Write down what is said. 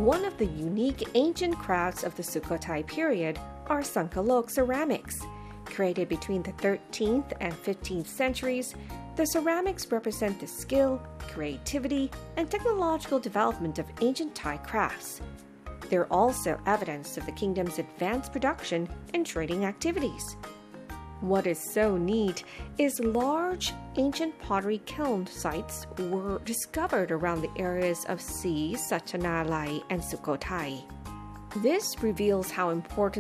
One of the unique ancient crafts of the Sukhothai period are Sangkalok ceramics. Created between the 13th and 15th centuries, the ceramics represent the skill, creativity, and technological development of ancient Thai crafts. They're also evidence of the kingdom's advanced production and trading activities. What is so neat is large ancient pottery kiln sites were discovered around the areas of Si, Satanalai, and Sukhothai. This reveals how important